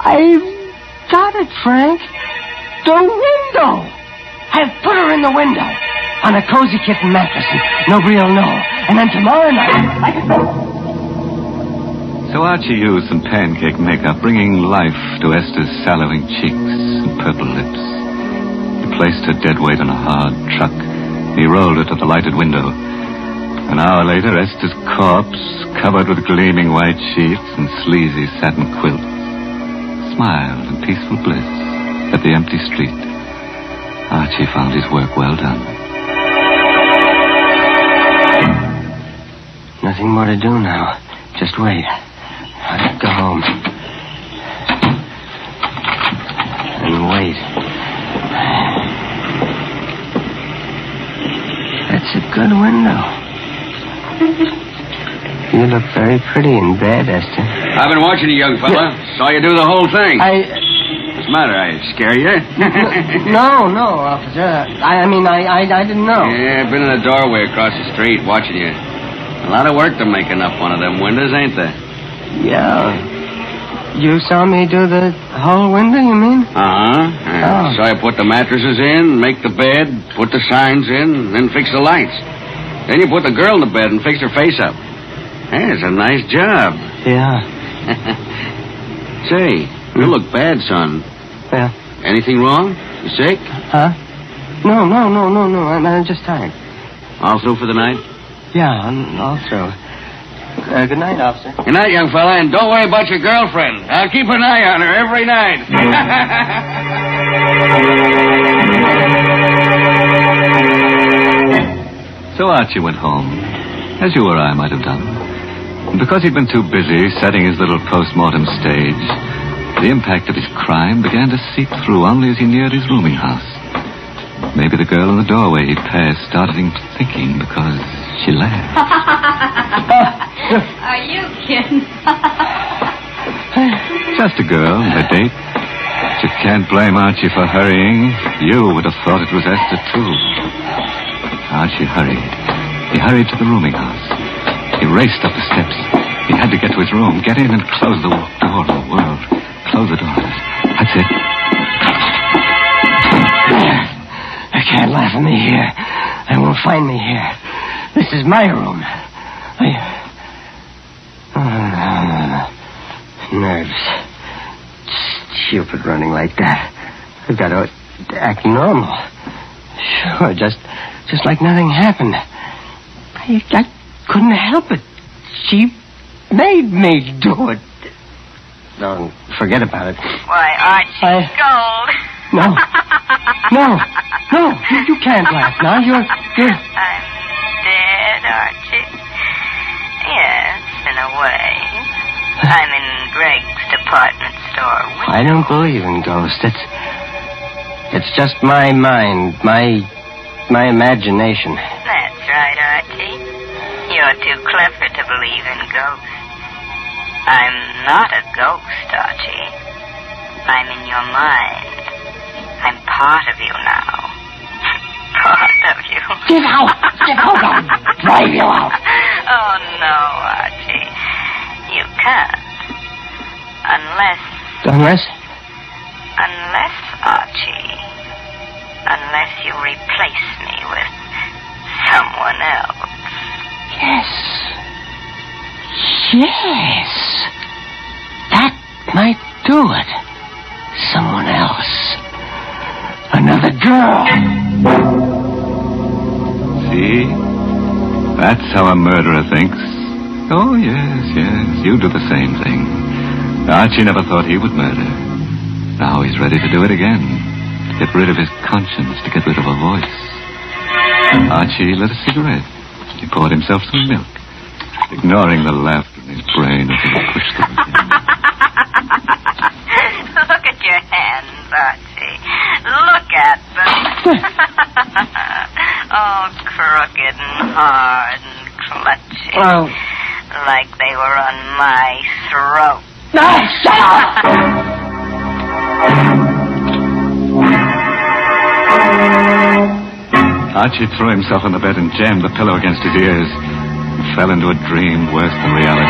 I've got it, Frank. The window. I've put her in the window on a cozy kitten mattress, and nobody'll know. And then tomorrow night, So Archie used some pancake makeup, bringing life to Esther's sallowing cheeks and purple lips. He placed her dead weight on a hard truck. He rolled her to the lighted window. An hour later, Esther's corpse, covered with gleaming white sheets and sleazy satin quilts, smiled in peaceful bliss at the empty street. Archie found his work well done. Nothing more to do now. Just wait. I'll go home. And wait. That's a good window. You look very pretty in bed, Esther. I've been watching you, young fella. Saw you do the whole thing. What's the matter? I scare you? No, officer. I didn't know. Yeah, I've been in the doorway across the street watching you. A lot of work to making up one of them windows, ain't there? Yeah. You saw me do the whole window, you mean? Uh-huh. Saw you put the mattresses in, make the bed, put the signs in, then fix the lights. Then you put the girl in the bed and fix her face up. Hey, it's a nice job. Yeah. Say, you look bad, son. Yeah. Anything wrong? You sick? Huh? No. I'm just tired. All through for the night? Yeah, I'm all through. Good night, officer. Good night, young fella, and don't worry about your girlfriend. I'll keep an eye on her every night. So Archie went home, as you or I might have done. And because he'd been too busy setting his little post-mortem stage, the impact of his crime began to seep through only as he neared his rooming house. Maybe the girl in the doorway he'd passed started him thinking because she laughed. Are you kidding? Just a girl and her date. But you can't blame Archie for hurrying. You would have thought it was Esther, too. Archie hurried. He hurried to the rooming house. He raced up the steps. He had to get to his room, get in and close the door of the world. Close the door. That's it. They can't laugh at me here. They won't find me here. This is my room. Nerves. Stupid running like that. I've got to act normal. Sure, just like nothing happened. I couldn't help it. She made me do it. Don't forget about it. Why, Archie, Gold. No. You can't laugh now. You're... I'm dead, Archie. Yes, in a way. I'm in Greg's department store. I don't believe in ghosts. It's just my mind, my imagination. That's right, Archie. You're too clever to believe in ghosts. I'm not a ghost, Archie. I'm in your mind. I'm part of you now. Part of you. Get out! I'll drive you out. Oh, no, Archie. You can't. Unless, Archie. Unless you replace me with someone else. Yes. That might do it. Someone else. Another girl. See? That's how a murderer thinks. Oh, yes. You do the same thing. Archie never thought he would murder. Now he's ready to do it again. To get rid of his conscience, to get rid of a voice. Archie lit a cigarette. He poured himself some milk, ignoring the laughter in his brain as he pushed them again. Look at your hands, Archie. Look at them. All crooked and hard and clutching. Oh. Like they were on my throat. No, shut up! Archie threw himself on the bed and jammed the pillow against his ears. He fell into a dream worse than reality.